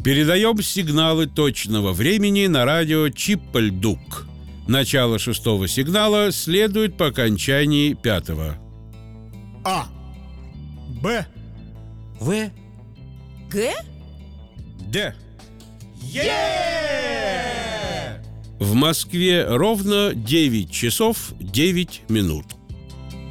Передаем сигналы точного времени на радио Чиппельдук. Начало 6-го сигнала следует по окончании 5-го. А. Б. В. Г? Д. Е! В Москве ровно 9 часов 9 минут.